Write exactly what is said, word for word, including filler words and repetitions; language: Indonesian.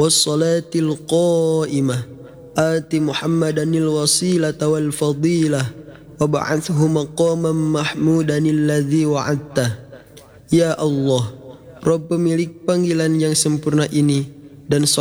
wassalatil qa'imah ati Muhammadanil wasilata wal fadilah wab'athhu maqaman mahmudanil ladzi wa'adtah. Ya Allah, Rabb pemilik panggilan yang sempurna ini, dan